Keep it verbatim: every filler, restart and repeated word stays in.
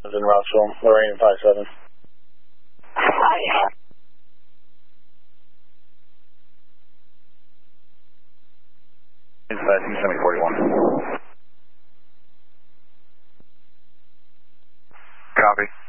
in Rossville, Lorraine five seven. Hi. Inside two seven forty-one. Copy.